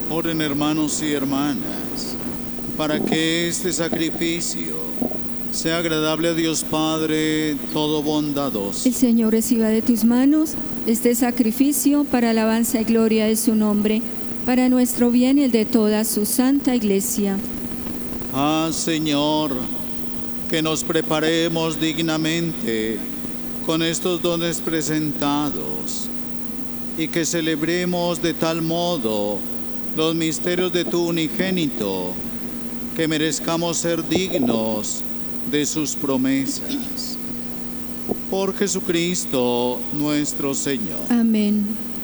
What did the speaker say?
Oren, hermanos y hermanas, para que este sacrificio sea agradable a Dios Padre todo bondadoso. El Señor reciba de tus manos este sacrificio para alabanza y gloria de su nombre, para nuestro bien y el de toda su santa Iglesia. Ah, Señor, que nos preparemos dignamente con estos dones presentados y que celebremos de tal modo los misterios de tu unigénito, que merezcamos ser dignos de sus promesas. Por Jesucristo nuestro Señor. Amén.